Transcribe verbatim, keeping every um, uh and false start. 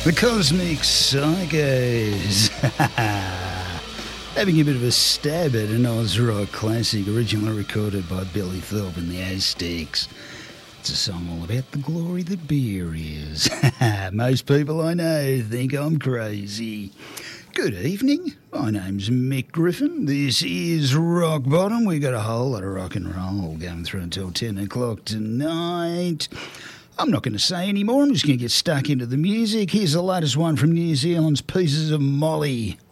The Cosmic Psychos. Having a bit of a stab at an Oz rock classic originally recorded by Billy Thorpe and the Aztecs. It's a song all about the glory that beer is. Most people I know think I'm crazy. Good evening. My name's Mick Griffin. This is Rock Bottom. We've got a whole lot of rock and roll going through until ten o'clock tonight. I'm not going to say any more. I'm just going to get stuck into the music. Here's the latest one from New Zealand's Pieces of Molly.